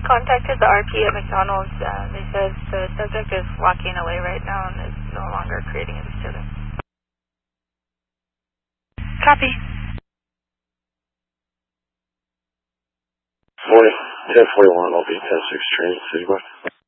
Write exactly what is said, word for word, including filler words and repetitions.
contacted the R P at McDonald's. Uh, they said the subject is walking away right now and is no longer creating a disturbance. Copy. Morning, ten forty-one, I'll be ten six train, City West.